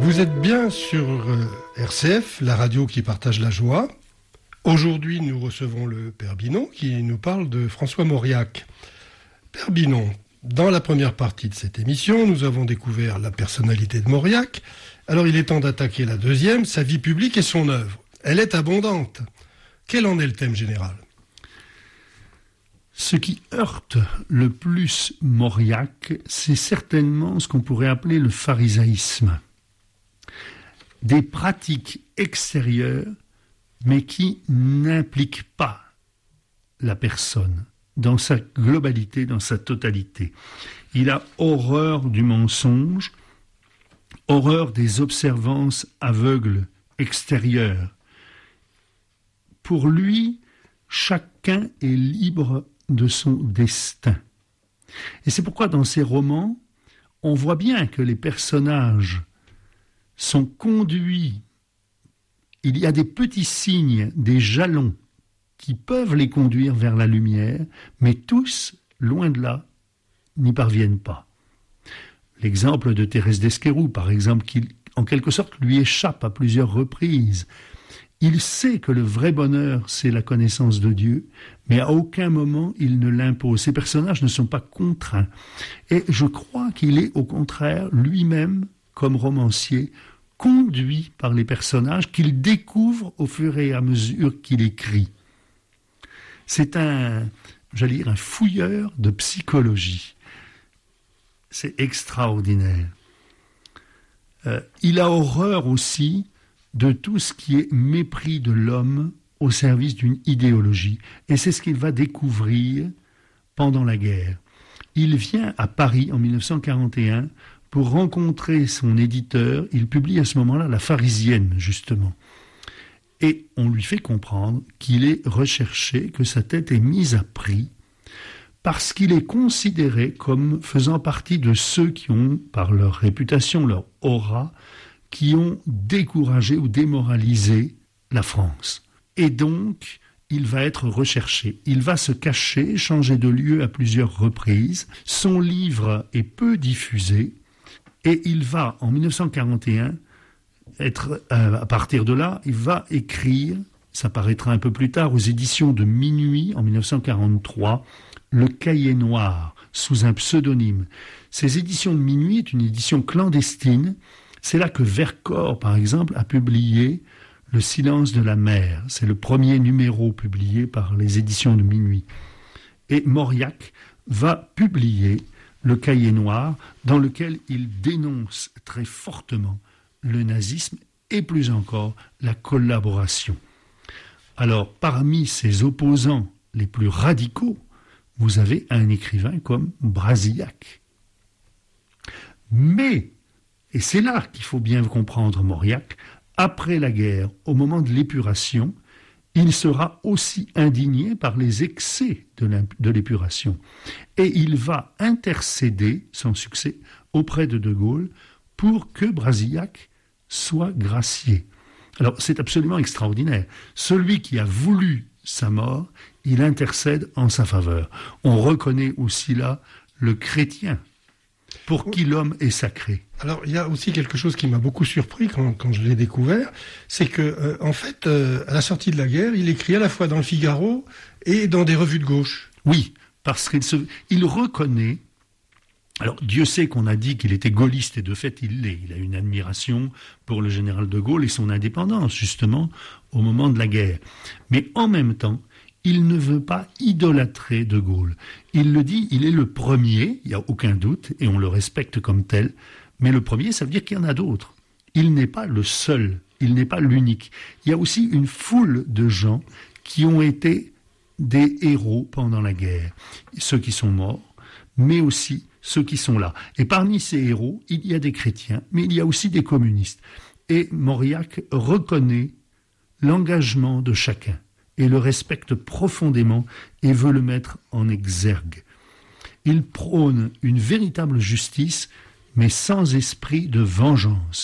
Vous êtes bien sur RCF, la radio qui partage la joie. Aujourd'hui, nous recevons le Père Binon qui nous parle de François Mauriac. Père Binon, dans la première partie de cette émission, nous avons découvert la personnalité de Mauriac. Alors il est temps d'attaquer la deuxième, sa vie publique et son œuvre. Elle est abondante. Quel en est le thème général ? Ce qui heurte le plus Mauriac, c'est certainement ce qu'on pourrait appeler le pharisaïsme. Des pratiques extérieures, mais qui n'impliquent pas la personne dans sa globalité, dans sa totalité. Il a horreur du mensonge, horreur des observances aveugles extérieures. Pour lui, chacun est libre de son destin. Et c'est pourquoi dans ses romans, on voit bien que les personnages sont conduits. Il y a des petits signes, des jalons qui peuvent les conduire vers la lumière, mais tous, loin de là, n'y parviennent pas. L'exemple de Thérèse d'Esquerroux, par exemple, qui, en quelque sorte, lui échappe à plusieurs reprises. Il sait que le vrai bonheur, c'est la connaissance de Dieu, mais à aucun moment il ne l'impose. Ces personnages ne sont pas contraints. Et je crois qu'il est, au contraire, lui-même, comme romancier, conduit par les personnages qu'il découvre au fur et à mesure qu'il écrit. C'est un fouilleur de psychologie. C'est extraordinaire. Il a horreur aussi de tout ce qui est mépris de l'homme au service d'une idéologie. Et c'est ce qu'il va découvrir pendant la guerre. Il vient à Paris en 1941 pour rencontrer son éditeur. Il publie à ce moment-là La Pharisienne, justement. Et on lui fait comprendre qu'il est recherché, que sa tête est mise à prix, parce qu'il est considéré comme faisant partie de ceux qui ont, par leur réputation, leur aura, qui ont découragé ou démoralisé la France. Et donc, il va être recherché. Il va se cacher, changer de lieu à plusieurs reprises. Son livre est peu diffusé. Et il va, en 1941, à partir de là, il va écrire, ça paraîtra un peu plus tard, aux éditions de Minuit, en 1943, Le Cahier Noir, sous un pseudonyme. Ces éditions de Minuit est une édition clandestine. C'est là que Vercors, par exemple, a publié Le Silence de la mer. C'est le premier numéro publié par les éditions de Minuit. Et Mauriac va publier Le Cahier Noir, dans lequel il dénonce très fortement le nazisme et plus encore la collaboration. Alors, parmi ses opposants les plus radicaux, vous avez un écrivain comme Brasillac. Mais, et c'est là qu'il faut bien comprendre Mauriac, après la guerre, au moment de l'épuration, il sera aussi indigné par les excès de l'épuration. Et il va intercéder, sans succès, auprès de De Gaulle pour que Brasillac soit gracié. Alors, c'est absolument extraordinaire. Celui qui a voulu sa mort, il intercède en sa faveur. On reconnaît aussi là le chrétien, pour qui l'homme est sacré. Alors, il y a aussi quelque chose qui m'a beaucoup surpris quand je l'ai découvert, c'est que, en fait, à la sortie de la guerre, il écrit à la fois dans le Figaro et dans des revues de gauche. Oui, parce qu'il reconnaît. Alors, Dieu sait qu'on a dit qu'il était gaulliste, et de fait, il l'est. Il a une admiration pour le général de Gaulle et son indépendance, justement, au moment de la guerre. Mais en même temps, il ne veut pas idolâtrer de Gaulle. Il le dit, il est le premier, il n'y a aucun doute, et on le respecte comme tel, mais le premier, ça veut dire qu'il y en a d'autres. Il n'est pas le seul, il n'est pas l'unique. Il y a aussi une foule de gens qui ont été des héros pendant la guerre. Ceux qui sont morts, mais aussi ceux qui sont là. Et parmi ces héros, il y a des chrétiens, mais il y a aussi des communistes. Et Mauriac reconnaît l'engagement de chacun et le respecte profondément et veut le mettre en exergue. Il prône une véritable justice, mais sans esprit de vengeance.